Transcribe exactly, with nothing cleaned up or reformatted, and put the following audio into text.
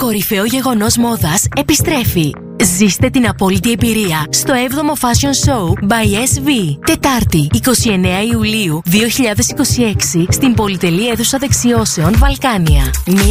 κορυφαίο γεγονός μόδας επιστρέφει. Ζήστε την απόλυτη εμπειρία στο έβδομο Fashion Show by ες βι. Τετάρτη, εικοστή ενάτη Ιουλίου δύο χιλιάδες είκοσι έξι, στην πολυτελή αίθουσα δεξιώσεων Βαλκάνια.